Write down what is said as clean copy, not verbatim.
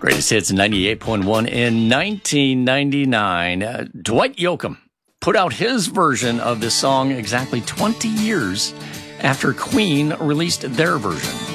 Greatest hits 98.1 in 1999. Dwight Yoakam put out his version of this song exactly 20 years after Queen released their version.